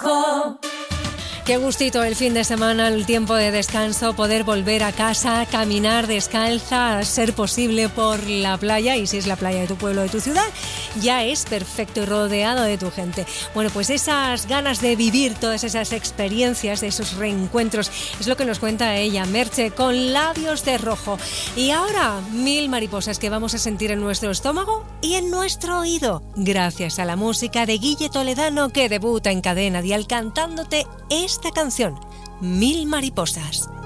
Rojo. Qué gustito el fin de semana, el tiempo de descanso, poder volver a casa, caminar descalza, a ser posible por la playa, y si es la playa de tu pueblo, de tu ciudad, ya es perfecto y rodeado de tu gente. Bueno, pues esas ganas de vivir todas esas experiencias, de esos reencuentros, es lo que nos cuenta ella, Merche, con Labios de Rojo. Y ahora, 1000 mariposas que vamos a sentir en nuestro estómago y en nuestro oído, gracias a la música de Guille Toledano, que debuta en Cadena Dial cantándote esta canción, 1000 mariposas.